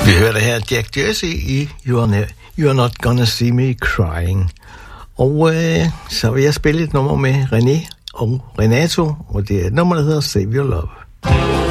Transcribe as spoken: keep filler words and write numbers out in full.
Vi hørte her Jack Jersey i You're Not, You're Not Gonna See Me Crying. Og øh, så vil jeg spille et nummer med René og Renato, og det er et nummer, der hedder Save Your Love.